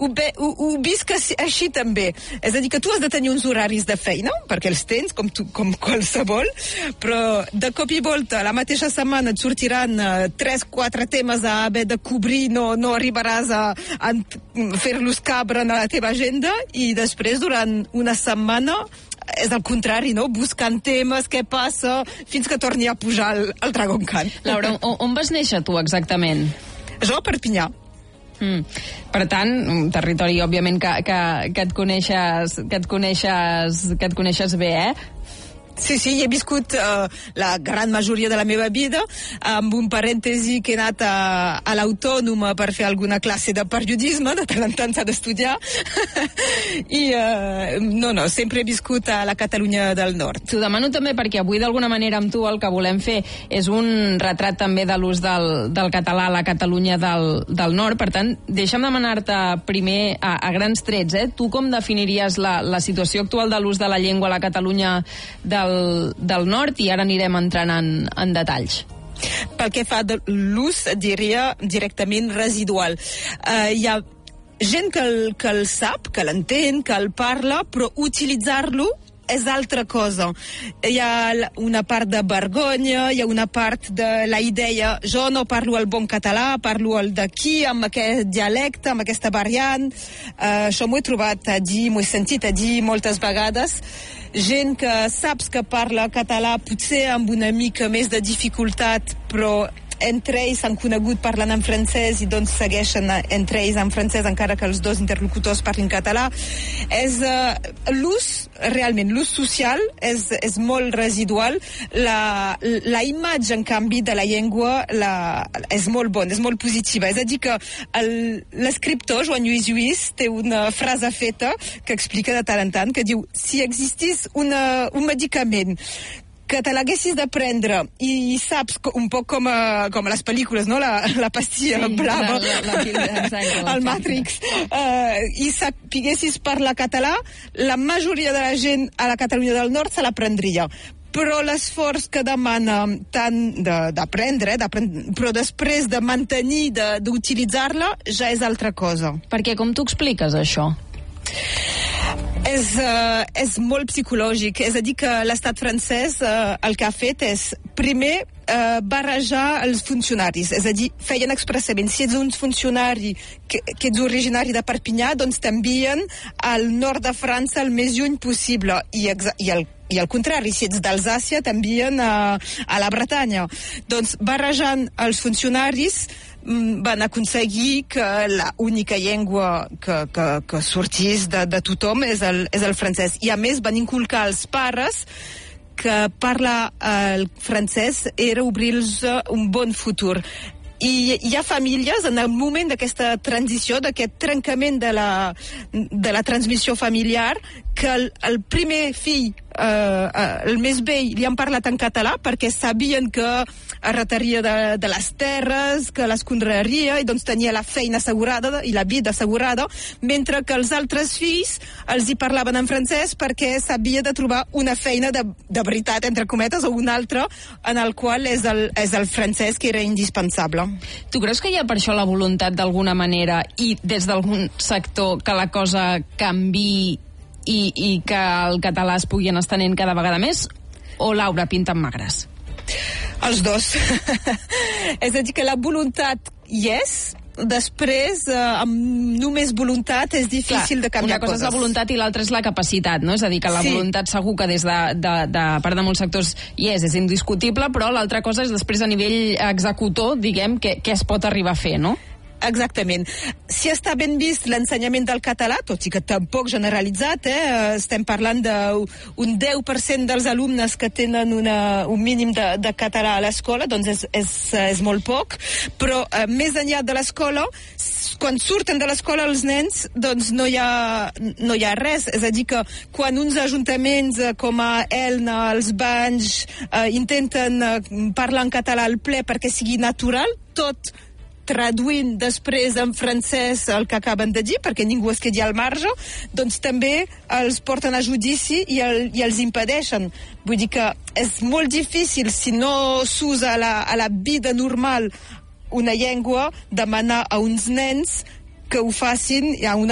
ho visc així també. És a dir, que tu has de tenir uns horaris de feina, perquè els tens, com qualsevol, però de cop i volta, la mateixa setmana et sortiran 3-4 temes a haver de cobrir, no arribaràs a fer-los cabre en la teva agenda, i després, durant una setmana, és al contrari, no? Buscant temes, què passa, fins que torni a pujar el Dragon Khan. Laura, on vas néixer tu exactament? Jo a Perpinyà. Per tant, un territori, òbviament, que et coneixes bé, Sí, hi he viscut la gran majoria de la meva vida, amb un parèntesi que he anat a l'Autònoma per fer alguna classe de periodisme, de tant en tant s'ha d'estudiar, i sempre he viscut a la Catalunya del Nord. T'ho demano també perquè avui, d'alguna manera, amb tu el que volem fer és un retrat també de l'ús del català a la Catalunya del Nord. Per tant, deixa'm demanar-te primer, a grans trets, tu com definiries la situació actual de l'ús de la llengua a la Catalunya del Nord, i ara anirem entrant en detalls. Pel que fa de l'ús, diria directament residual. Hi ha gent que el sap, que l'entén, que el parla, però utilitzar-lo és altra cosa. Hi ha una part de vergonya, hi ha una part de la idea, jo no parlo el bon català, parlo el d'aquí, amb aquest dialecte, amb aquesta variant. Això m'ho he trobat a dir, m'ho he sentit a dir moltes vegades. Gent que saps que parla català, potser amb una mica més de dificultat, però entre ells s'han conegut parlant en francès i doncs segueixen entre ells en francès encara que els dos interlocutors parlin català. L'ús social és molt residual. La imatge, en canvi, de la llengua és molt bona, és molt positiva. És a dir, que l'escriptor Joan Lluís té una frase feta que explica de tant en tant, que diu: si existís un medicament que te l'haguessis de prendre i saps, un poc com a les pel·lícules, no? La pastilla blava, el Matrix, i sapiguessis parlar català, la majoria de la gent a la Catalunya del Nord se la prendria. Però l'esforç que demana tant d'aprendre, però després de mantenir, d'utilitzar-la, ja és altra cosa. Perquè com tu expliques això? És molt psicològic. És a dir, que l'estat francès el que ha fet és, primer, barrejar els funcionaris. És a dir, feien expressament: si ets un funcionari que ets originari de Perpinyà, doncs t'envien al nord de França el més lluny possible. I al contrari, si ets d'Alsàcia, t'envien a la Bretanya. Doncs, barrejant els funcionaris, van aconseguir que l'única llengua que sortís de tothom és el francès. I a més van inculcar als pares que parlar el francès era obrir-los un bon futur. I hi ha famílies, en el moment d'aquesta transició, d'aquest trencament de la transmissió familiar, que el primer fill, el més vell, li han parlat en català perquè sabien que arretaria de les terres, que les conrearia, i doncs tenia la feina assegurada i la vida assegurada, mentre que els altres fills els hi parlaven en francès perquè sabia de trobar una feina de veritat, entre cometes, o una altra, en el qual és el francès, que era indispensable. Tu creus que hi ha per això la voluntat, d'alguna manera, i des d'algun sector, que la cosa canviï i que el català es pugui anar estenent cada vegada més? O, Laura, pinten magres? Els dos. És a dir, que la voluntat hi és. Després, amb només voluntat és difícil de canviar coses. Una cosa és la voluntat i l'altra és la capacitat, no? És a dir, que la voluntat segur que des de part de molts sectors hi és indiscutible, però l'altra cosa és després a nivell executor, diguem, què es pot arribar a fer, no? Exactament. Si està ben vist l'ensenyament del català, tot i que tampoc generalitzat, estem parlant d'un 10% dels alumnes que tenen un mínim de català a l'escola, doncs és molt poc, però més enllà de l'escola, quan surten de l'escola els nens, doncs no hi ha res. És a dir, que quan uns ajuntaments com a Elna, els Banys, intenten parlar en català al ple perquè sigui natural, tot traduint després en francès el que acaben de dir, perquè ningú es quedi al marge, doncs també els porten a judici i els impedeixen. Vull dir que és molt difícil, si no s'usa a la vida normal una llengua, demanar a uns nens que ho facin a una